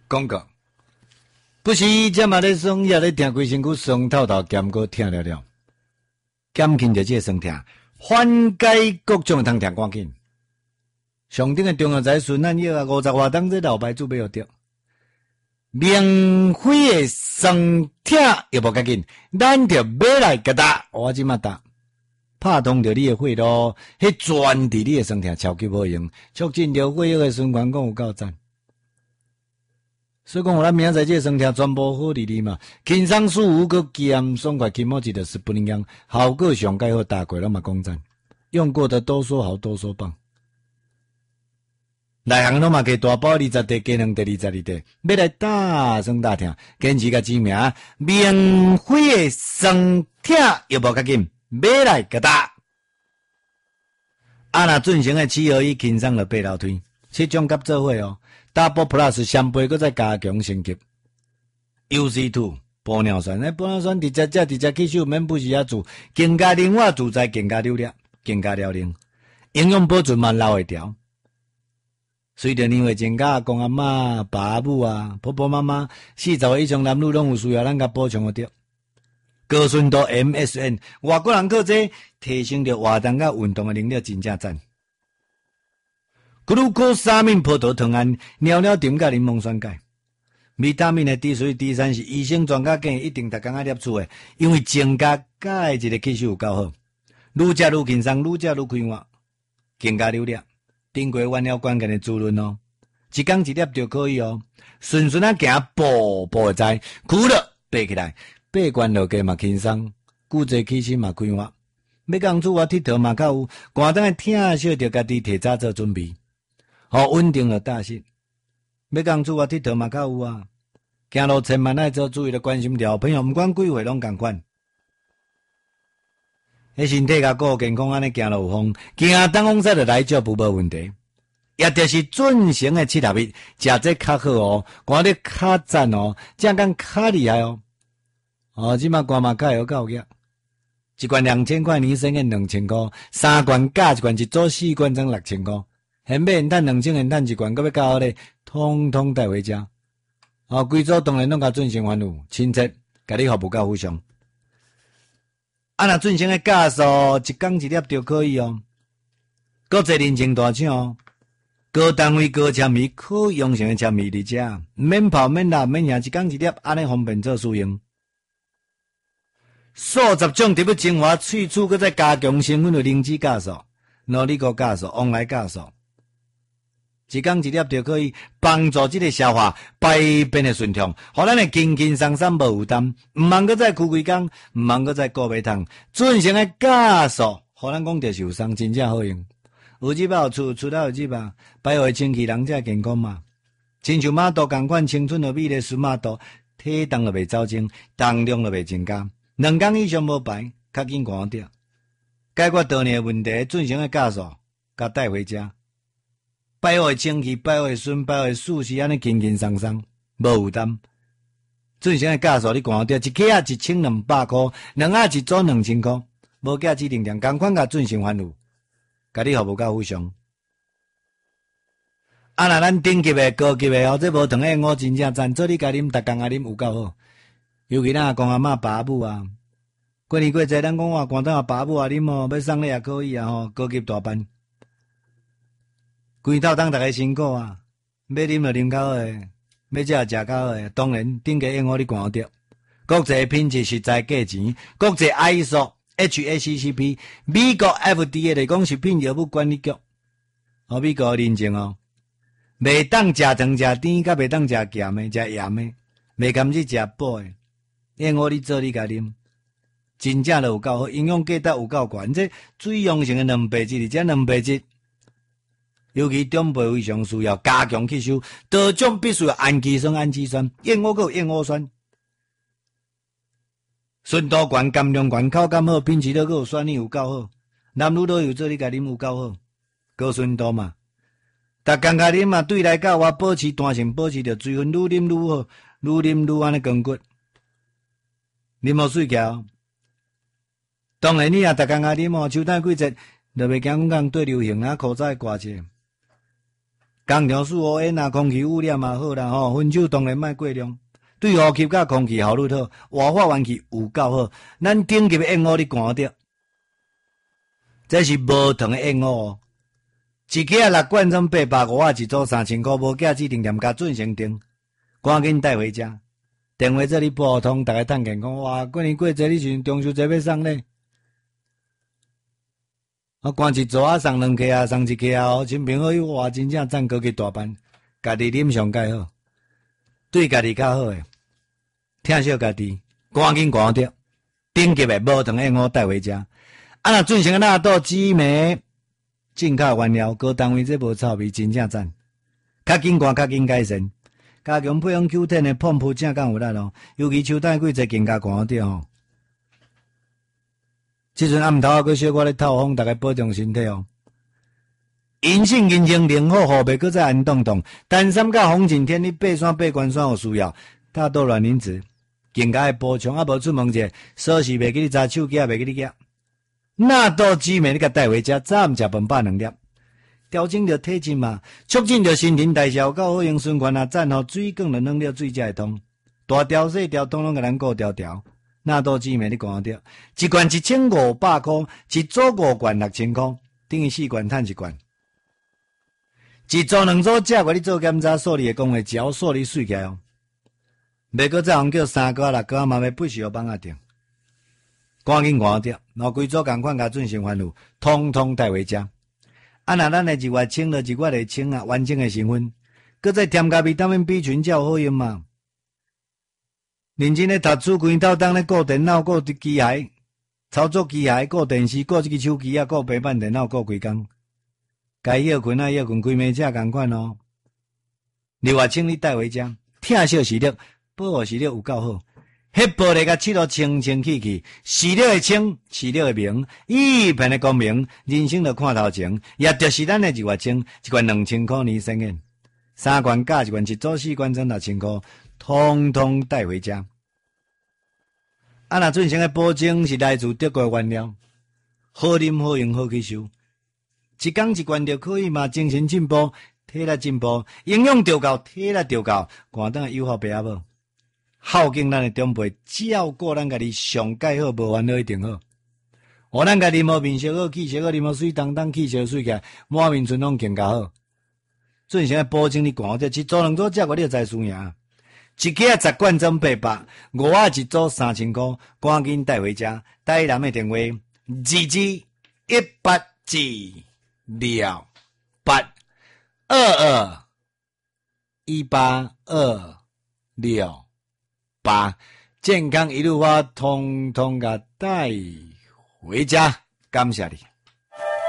广告。不是这嘛咧酸，也咧听规身躯酸透透，兼个疼了了，减轻着这酸痛，缓解各种疼痛赶紧。上顶的中药材顺安药啊，50外档这老牌子买学着，免费的酸痛又无赶紧，咱着买来给打，我即马打，拍通着你的血路，迄专治你的酸痛超级好用，促进着血液的循环，讲有够赞。所以讲，咱明仔载这酸痛全部好哩哩嘛，轻松舒服个减爽快，起码一个10分钟，效果上盖好，大过拢嘛讲赞，用过的都说好，都说棒。内行拢嘛给大包20块，加两块22块，要来大酸大痛，坚持甲知名，免费的酸痛又无较紧，买来甲打。若进行的7合1轻松了8楼推，7种甲做伙哦。Double Plus 双倍，搁再加强升级。UC2 玻尿酸，玻尿酸直接吸收，免不是遐做，更加灵活自在，更加流利，更加辽宁。营养保存嘛留会条。随着年岁增加，公阿嬷、爸母啊、婆婆妈妈40岁以上男女拢有需要，咱甲补充得。高纯度 MSN， 外国人靠这提升着活动甲运动的能力，真正赞。glucosamine 葡萄糖胺，尿尿甜甲柠檬酸钙，维他命的 D3、D3是医生专家建议一定逐工爱摄取的，因为增加钙质的吸收有够好，愈食愈轻松，愈食愈快活，更加流利。经过原料关键的滋润哦，一天一粒就可以哦，顺顺啊行，步步会知，苦了爬起来，爬关落架嘛轻松，骨质起身嘛快活。要讲出我佚佗嘛较有，寒冬的疼惜着家己提早做准备。好稳定了大势，要讲出我佚佗嘛较有啊，行路千万爱做注意的关心条，朋友毋管几岁拢共款。迄身体甲顾健康安尼行路有风，行当风使就来足无问题。也就是准成的7合1，食这较好哦，看得较赞哦，正讲较厉害哦。哦，即马肝嘛较会够个，一罐2000块，年生的2000块，3罐加一罐，一组4罐装6000块。现买现赚2000，现赚一罐，搁要较好咧，通通带回家。哦，规组当然拢甲准成番有亲切，甲你服务到非常。若准成的价数，一工一粒就可以哦。国际认证大厂哦，高单位高纤维，可用性的纤维，而且免泡免辣免盐，一工一粒，安尼方便做使用。数10种特别精华萃取，搁再加强成分的灵脂酵素、脑力果酵素、往来酵素。一工一粒就可以帮助这个消化排便的顺畅，互咱的轻轻松松无负担，毋茫搁再开几工，毋茫搁再顾袂通，准成的酵素，互咱讲着受伤真正好用。有入有出，出了有入啊，百会清气人才健康嘛。亲像马肚共款，青春和美丽顺马肚，体重就袂走精，重量就袂增加，2工以上无排，较紧看掉。解决倒年的问题，准成的酵素，甲带回家。百会清气，百会顺，百会舒适，安尼轻轻松松，无负担。准成的酵素你看到，一克啊1200块，2啊一组2000块，无价指定量，同款甲准成番有，甲你服务到非常。若咱顶级的、高级的哦，这无糖的我真正赞，做你家啉，逐工啊啉有够好。尤其咱阿公阿嬷爸母啊，过年过节咱讲话，寒冬啊爸母啊啉哦，要送礼也可以啊吼，高级大班。规套当逐个辛苦啊，要啉就啉较好诶，要食就食较好诶。当然，顶个用好你看着，国际品质实在价钱，国际 ISO、HACCP、美国 FDA 来讲食品药物管理局，哦，美国认证哦，袂当食糖食甜，甲袂当食咸诶，食盐诶，袂甘去食补诶，用好你做你家啉，真正就有够好，营养价值有够悬，这水溶性诶蛋白质，而且蛋白质。尤其长辈非常需要加强吸收，多种必须要氨基酸、氨基酸，燕窝有燕窝酸，纯度悬、含量悬、口感好，品质都有酸味有够好，男女都有做你家啉有够好，高纯度嘛，逐工家啉嘛，对来到我保持弹性，保持着水分，愈啉愈好，愈啉愈安尼光骨，啉好水桥。当然你若逐工家啉哦，秋冬季节就袂惊讲对流行啊，口罩会挂起。 工厂四五烟啊，空气污染嘛好啦吼，分手当然莫过量，对呼吸甲空气效率好，活化元气有够好，咱顶级的烟雾你赶着，这是无糖的烟雾哦。一支啊6罐装850啊，一组3000块，无价指定店家准成订，赶紧带回家。电话这里拨通，大家探健康。哇，过年过节你是中秋节要送呢？啊，关一组啊，送2克啊，送1克啊，哦，亲朋好友哇，真正赞高级大班，家己啉上介好，对家己较好诶，疼惜家己，赶紧赶着，顶级诶无糖烟雾带回家。啊，若进行纳豆紫莓进口原料，各单位这无臭味，真正赞，较紧赶，较紧改善。加强配用 Q10 的pomp正讲有力咯，尤其秋蛋季节更加寒着吼。即阵暗头啊，佮小可咧透风，大家保重身体哦。阴性阴晴冷好后袂，佮再寒冻冻。单三甲风晴天，你爬山爬关山有需要，大多卵磷脂更加的补充。啊，无出门者，锁匙袂记你查，手机也袂记你夹。纳豆紫莓你甲带回家，早暗食饭饱2粒。调整着体质嘛，促进着新陈代谢，有够好用循环啊！赞吼水更能了水才会通，大条细条统统甲咱顾条条。纳豆紫莓你讲着，一罐1500块，一组5罐6000块，等于4罐赚1罐。一组2组价过你做检查，数你的讲话，只要数你水起来哦。袂搁再互叫3个6个嘛，要不时互放啊定。赶紧赶着，然后规组共款甲准成番薯，统统带回家。啊，若咱的1月清了1月的清啊，完整的成分，搁再添加维他命 B 群，才有好用嘛。认真咧读书，规头当咧顾电脑、顾机械、操作机械、顾电视、顾这个手机啊、顾平板电脑、顾规工，该休困啊休困，规暝才共款哦。6月清你带回家，疼惜视力，保护视力有够好。迄玻璃甲漆都清清气气，视力会清，视力会明，一片的光明，人生就看头前。也就是咱的2月清，1罐2000块年生的，3罐加1罐1组4罐装6000块，通通带回家。啊，若准成的保证是来自德国原料，好啉好用好吸收，一工1罐就可以嘛，精神进步，体力进步，营养就够，体力就够，寒等有好白阿无。孝敬咱的长辈，照顾咱家己上介好，无烦恼一定好。互咱家己无面色好，气色好，啉无水当当，气色水起来，满面春风更加好。准成保证你寒着，一组2组价过你就知输赢。一支啊10罐装800，5啊一组3000块，赶紧带回家。台南的电话2G182182268，健康一路发，通通甲带回家，感谢你。